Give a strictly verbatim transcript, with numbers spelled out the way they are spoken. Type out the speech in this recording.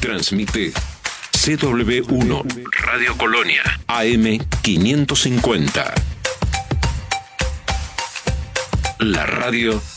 Transmite C W uno Radio Colonia A M quinientos cincuenta. La radio